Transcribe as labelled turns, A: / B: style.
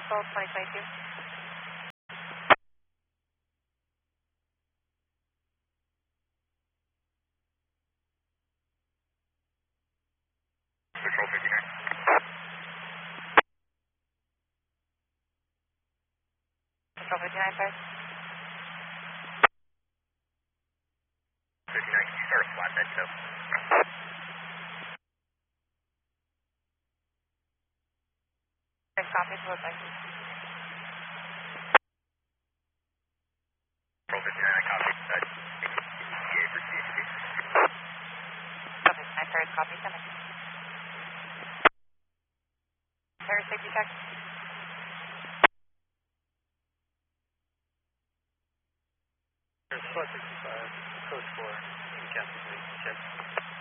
A: Sol 2022.
B: Control 59.
A: Control 59, sir.
B: 59, can you start a flatbed tow?
A: There's copy to look like.
B: Control 59, I copy. ETA for CHP.
A: Okay, I heard copy, send it. Air safety check.
B: There's 465, code 4, Captain Lee, check.